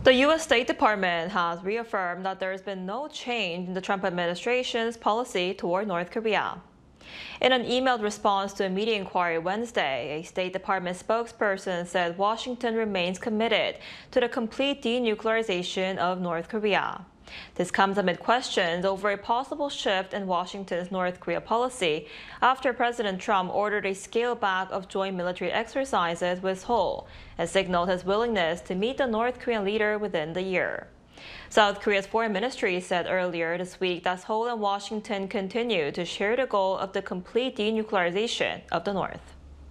The U.S. State Department has reaffirmed that there has been no change in the Trump administration's policy toward North Korea. In an emailed response to a media inquiry Wednesday, a State Department spokesperson said Washington remains committed to the complete denuclearization of North Korea. This comes amid questions over a possible shift in Washington's North Korea policy after President Trump ordered a scale back of joint military exercises with Seoul and signaled his willingness to meet the North Korean leader within the year. South Korea's foreign ministry said earlier this week that Seoul and Washington continue to share the goal of the complete denuclearization of the North.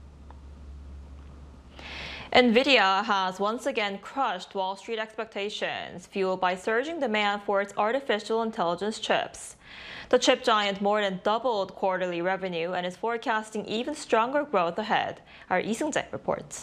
NVIDIA has once again crushed Wall Street expectations, fueled by surging demand for its artificial intelligence chips. The chip giant more than doubled quarterly revenue and is forecasting even stronger growth ahead. Our Lee Seung-jae reports.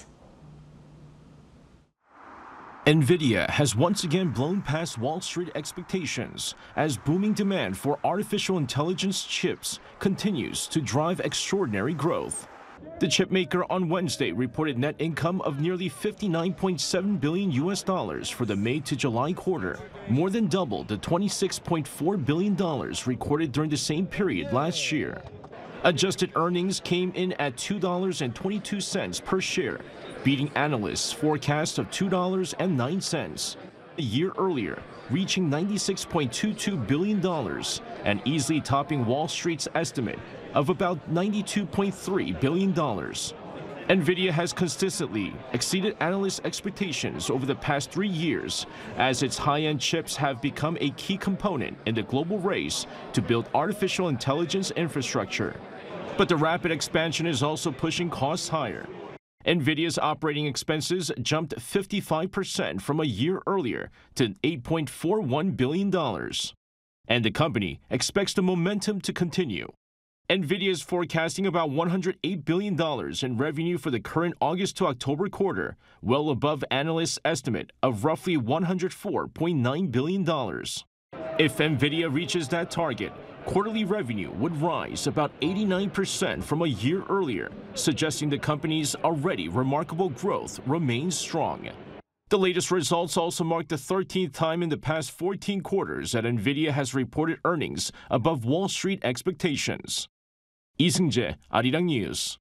NVIDIA has once again blown past Wall Street expectations as booming demand for artificial intelligence chips continues to drive extraordinary growth. The chipmaker on Wednesday reported net income of nearly $59.7 billion for the May to July quarter, more than double the $26.4 billion recorded during the same period last year. Adjusted earnings came in at $2.22 per share, beating analysts' forecast of $2.09. A year earlier, reaching $96.22 billion and easily topping Wall Street's estimate of about $92.3 billion. NVIDIA has consistently exceeded analysts' expectations over the past 3 years as its high-end chips have become a key component in the global race to build artificial intelligence infrastructure. But the rapid expansion is also pushing costs higher. NVIDIA's operating expenses jumped 55% from a year earlier to $8.41 billion. And the company expects the momentum to continue. NVIDIA is forecasting about $108 billion in revenue for the current August to October quarter, well above analysts' estimate of roughly $104.9 billion. If NVIDIA reaches that target, quarterly revenue would rise about 89% from a year earlier, suggesting the company's already remarkable growth remains strong. The latest results also mark the 13th time in the past 14 quarters that NVIDIA has reported earnings above Wall Street expectations. Lee Seung-jae, Arirang News.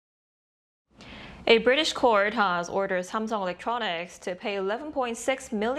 A British court has ordered Samsung Electronics to pay $11.6 million